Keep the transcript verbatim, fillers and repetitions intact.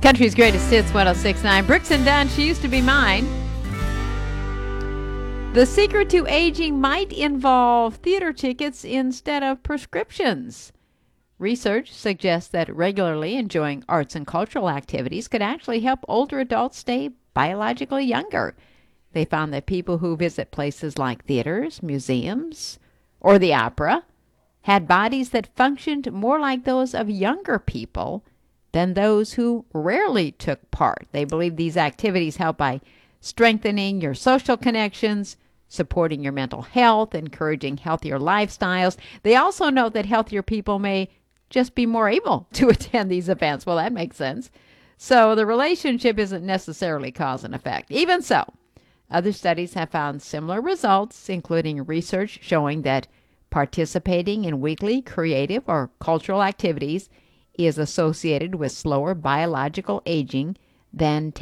Country's Greatest Hits, one oh six point nine. Brooks and Dunn, She Used to Be Mine. The secret to aging might involve theater tickets instead of prescriptions. Research suggests that regularly enjoying arts and cultural activities could actually help older adults stay biologically younger. They found that people who visit places like theaters, museums, or the opera had bodies that functioned more like those of younger people than those who rarely took part. They believe these activities help by strengthening your social connections, supporting your mental health, encouraging healthier lifestyles. They also note that healthier people may just be more able to attend these events. Well, that makes sense. So the relationship isn't necessarily cause and effect. Even so, other studies have found similar results, including research showing that participating in weekly creative or cultural activities is associated with slower biological aging than